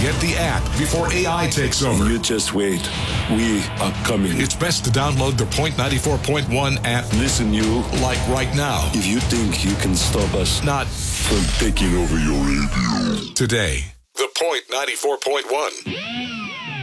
Get the app before AI takes over. You just wait. We are coming. It's best to download the Point 94.1 app. Listen, you. Like right now. If you think you can stop us Not from taking over your radio. today. The Point 94.1.